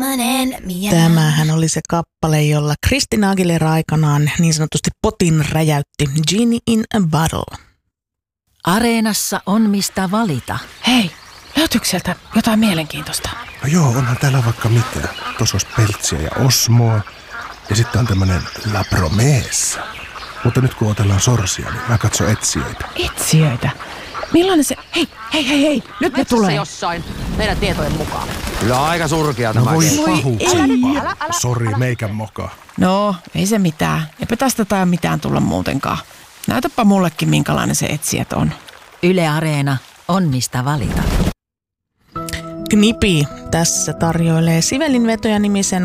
Tämähän oli se kappale, jolla Christina Aguilera aikanaan niin sanotusti potin räjäytti. Genie in a Bottle. Areenassa on mistä valita. Hei, löytyykö sieltä jotain mielenkiintoista? No joo, onhan täällä vaikka mitä. Tuossa olisi Peltsiä ja Osmoa. Ja sitten on tämmönen La Promessa. Mutta nyt kun otellaan sorsia, niin mä katson etsijöitä. Etsijöitä? Millainen se... Hei, nyt ne tulee. Jossain, meidän tietojen mukaan. Kyllä aika surkea tämä. No voi pahuksempaa. Sori, meikän moka. No, ei se mitään. Eipä tästä tai mitään tulla muutenkaan. Näytäpä mullekin, minkälainen se etsijät on. Yle Areena on mistä valita. Knipi tässä tarjoilee Sivelin vetoja -nimisen